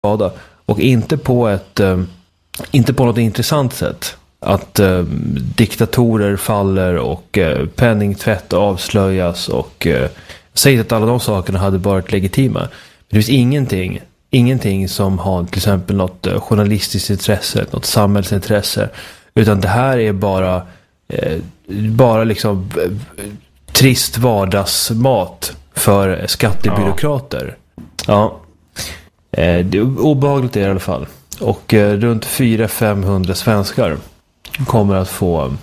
skada. Och inte på något intressant sätt. Att diktatorer faller och penningtvätt avslöjas och säger att alla de sakerna hade varit legitima. Men det finns ingenting som har till exempel något journalistiskt intresse, något samhällsintresse, utan det här är bara liksom trist vardagsmat för skattebyråkrater. Ja. Det är obehagligt i alla fall. Och runt 400-500 svenskar kommer att få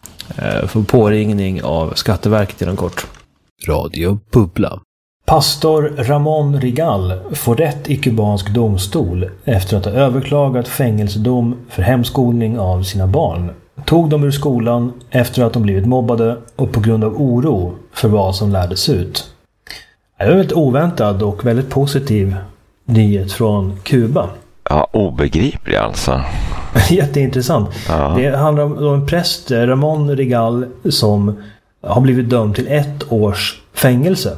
påringning av Skatteverket inom kort. Radio Bubbla. Pastor Ramon Rigal får rätt i kubansk domstol efter att ha överklagat fängelsedom för hemskolning av sina barn. Tog dem ur skolan efter att de blivit mobbade och på grund av oro för vad som lärdes ut. Det är väldigt oväntad och väldigt positiv nyhet från Kuba. Ja, obegriplig alltså. Jätteintressant. Ja. Det handlar om en präst, Ramon Rigal, som har blivit dömd till 1 års fängelse.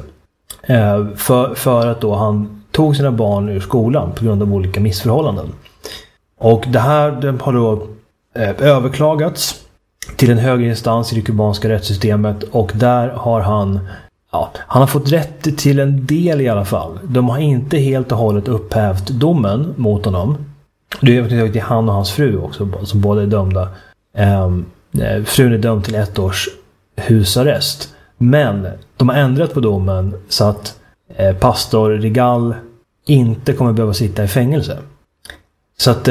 För att då han tog sina barn ur skolan på grund av olika missförhållanden. Och det har då överklagats till en högre instans i det kubanska rättssystemet, och där har han har fått rätt till en del i alla fall. De har inte helt och hållet upphävt domen mot honom. Det är till han och hans fru också, som båda är dömda. Frun är dömd till 1 års husarrest. Men de har ändrat på domen så att pastor Rigal inte kommer behöva sitta i fängelse. Så att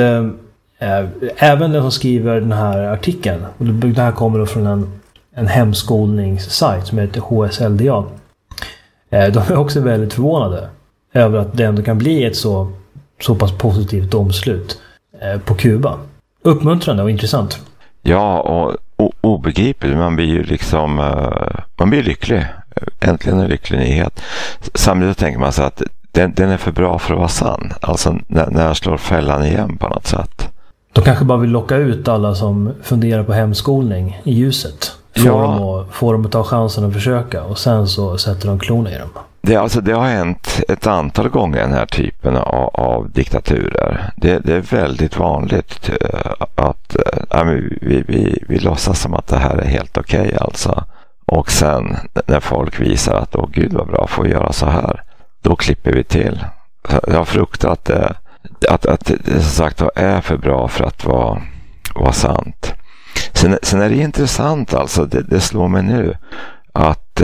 även den som skriver den här artikeln, och det här kommer då från en hemskolningssajt som heter HSLDA. De är också väldigt förvånade över att det ändå kan bli ett så pass positivt domslut på Kuba. Uppmuntrande och intressant. Ja, och obegripligt. Man blir ju liksom man blir lycklig. Äntligen en lycklig nyhet. Samtidigt tänker man sig att den är för bra för att vara sann. Alltså när jag slår fällan igen på något sätt. De kanske bara vill locka ut alla som funderar på hemskolning i ljuset. Får dem att ta chansen att försöka, och sen så sätter de klona i dem. Det har hänt ett antal gånger den här typen av diktaturer. Det är väldigt vanligt att vi låtsas som att det här är helt okej alltså. Och sen när folk visar att gud vad bra, får vi göra så här, då klipper vi till. Jag fruktar att det som sagt är för bra för att vara sant. Sen är det intressant alltså, det slår mig nu att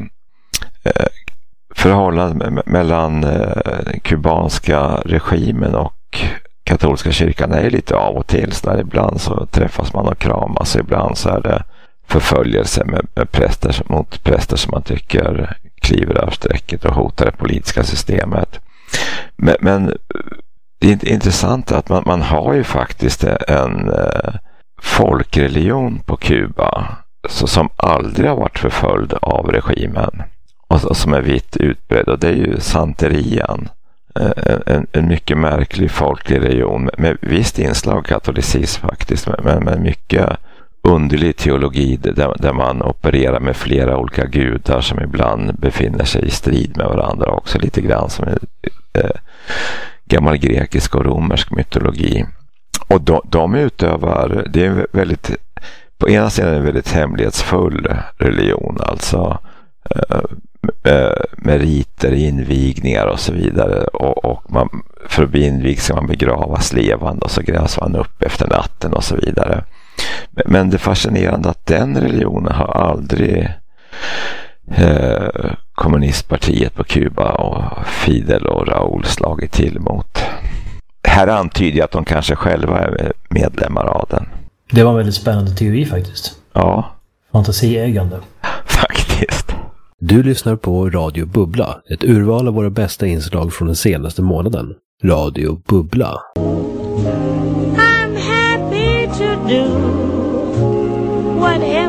förhållandet mellan kubanska regimen och katolska kyrkan är lite av och till. Så där ibland så träffas man och kramas, och ibland så är det förföljelse med präster som man tycker kliver över strecket och hotar det politiska systemet. Men det är intressant att man har ju faktiskt en folkreligion på Kuba som aldrig har varit förföljd av regimen och som är vitt utbredd, och det är ju santerian. En mycket märklig folklig religion med visst inslag katolicism faktiskt, men med mycket underlig teologi där man opererar med flera olika gudar som ibland befinner sig i strid med varandra också, lite grann som gammal grekisk och romersk mytologi. Och de utövar, det är väldigt, på ena sidan en väldigt hemlighetsfull religion, alltså med riter, invigningar och så vidare, och för att bli invigd ska man begravas levande, och så grävs man upp efter natten och så vidare. Men det är fascinerande att den religionen har aldrig kommunistpartiet på Kuba och Fidel och Raúl slagit till mot. Här antyder jag att de kanske själva är medlemmar av den. Det var en väldigt spännande teori faktiskt. Ja. Fantasieägande. Faktiskt. Du lyssnar på Radio Bubbla, ett urval av våra bästa inslag från den senaste månaden. Radio Bubbla. I'm happy to do whatever